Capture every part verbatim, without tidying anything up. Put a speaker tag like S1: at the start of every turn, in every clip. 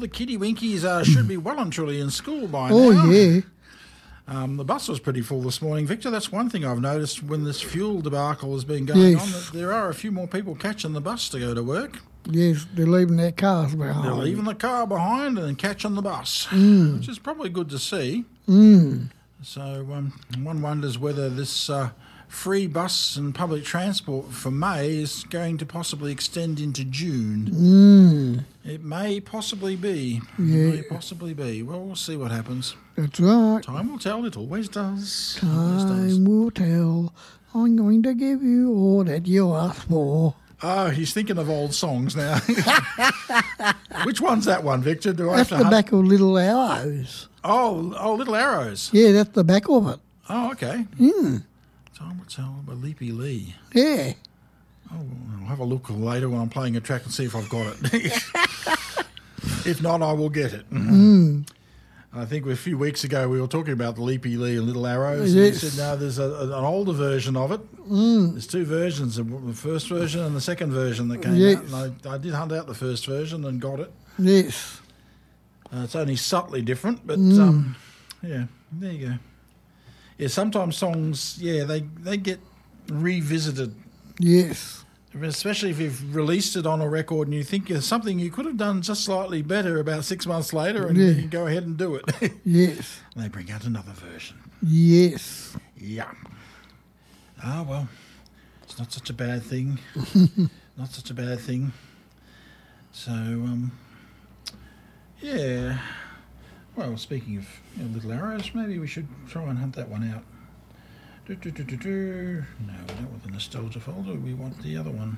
S1: the Kitty Winkies uh, should be well and truly in school by
S2: Oh,
S1: now.
S2: yeah.
S1: Um, the bus was pretty full this morning, Victor. That's one thing I've noticed when this fuel debacle has been going
S2: Yes.
S1: on, that there are a few more people catching the bus to go to work.
S2: Yes, they're leaving their cars behind.
S1: They're leaving the car behind and catching the bus,
S2: Mm.
S1: which is probably good to see.
S2: Mm.
S1: So um, one wonders whether this uh, free bus and public transport for May is going to possibly extend into June.
S2: Mm.
S1: It may possibly be.
S2: Yeah.
S1: It may possibly be. Well, we'll see what happens.
S2: That's right.
S1: Time will tell. It always does. It always does.
S2: Time will tell. I'm going to give you all that you asked for.
S1: Oh, he's thinking of old songs now. Which one's that one, Victor? Do I
S2: That's
S1: have to
S2: the
S1: hunt?
S2: back of Little Arrows.
S1: Oh, oh, Little Arrows.
S2: Yeah, that's the back of it.
S1: Oh, okay.
S2: Mm.
S1: Time will tell by Leapy Lee.
S2: Yeah.
S1: Oh, I'll have a look later when I'm playing a track and see if I've got it. If not, I will get it.
S2: Mm.
S1: I think a few weeks ago we were talking about the Leapy Lee and Little Arrows.
S2: Yes.
S1: And you said, no, there's a, an older version of it.
S2: Mm.
S1: There's two versions, the first version and the second version that came
S2: Yes.
S1: out. And I, I did hunt out the first version and got it.
S2: Yes.
S1: Uh, it's only subtly different, but
S2: Mm.
S1: um, yeah, there you go. Yeah, sometimes songs, yeah, they, they get revisited,
S2: Yes.
S1: especially if you've released it on a record and you think there's something you could have done just slightly better about six months later, and
S2: Yeah.
S1: you go ahead and do it.
S2: Yes.
S1: They bring out another version.
S2: Yes.
S1: Yeah. Ah, well, it's not such a bad thing. Not such a bad thing. So, um, yeah. Well, speaking of you know, Little Arrows, maybe we should try and hunt that one out. Do, do, do, do, do. No, we don't want the nostalgia folder. We want the other one.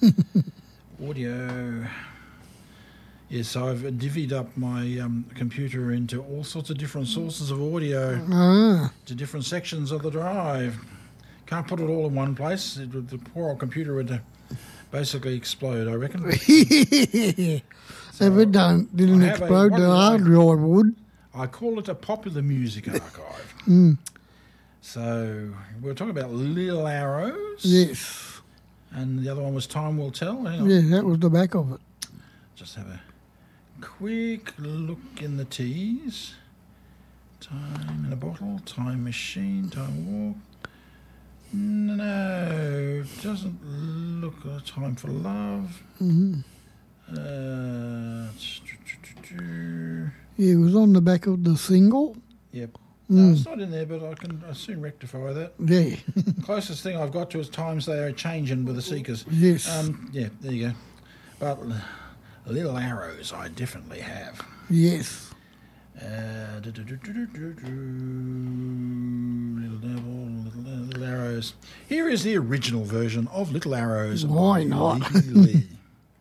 S1: Audio. Yes, I've divvied up my um, computer into all sorts of different sources of audio
S2: Ah.
S1: to different sections of the drive. Can't put it all in one place. It, would- the poor old computer would uh, basically explode, I reckon.
S2: If it don't, didn't
S1: I have a-
S2: explode,
S1: what
S2: the
S1: is
S2: hard
S1: it?
S2: drive would.
S1: I call it a popular music archive.
S2: Mm.
S1: So we're talking about Little Arrows.
S2: Yes.
S1: And the other one was Time Will Tell. Hang on.
S2: Yeah, that was the back of it.
S1: Just have a quick look in the T's. Time in a Bottle, Time Machine, Time Walk. No, it doesn't look like Time for Love.
S2: Mm-hmm.
S1: Uh,
S2: Yeah, it was on the back of the single.
S1: yep. No,
S2: Mm.
S1: it's not in there, but I can I soon rectify that.
S2: Yeah.
S1: Closest thing I've got to is Times They Are Changing with the Seekers.
S2: Yes.
S1: Um, yeah, there you go. But Little Arrows, I definitely have.
S2: Yes.
S1: Uh, do, do, do, do, do, do, do. Little Devil, Little, Little Arrows. Here is the original version of Little Arrows.
S2: Why
S1: by
S2: not?
S1: Leapy Lee.